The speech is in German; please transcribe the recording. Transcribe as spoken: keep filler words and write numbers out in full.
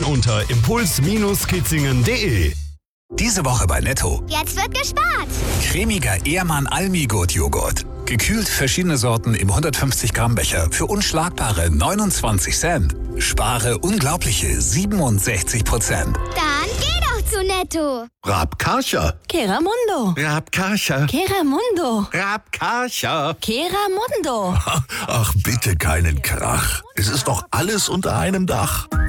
unter impuls kitzingen punkt de. Diese Woche bei Netto. Jetzt wird gespart. Cremiger Ehrmann Almigurt-Joghurt. Gekühlt verschiedene Sorten im hundertfünfzig Gramm Becher für unschlagbare neunundzwanzig Cent. Spare unglaubliche siebenundsechzig Prozent. Dann geh doch zu Netto. Rabkarcher. Keramundo. Rabkarcher. Keramundo. Rabkarcher. Keramundo. Ach, bitte keinen Krach. Es ist doch alles unter einem Dach.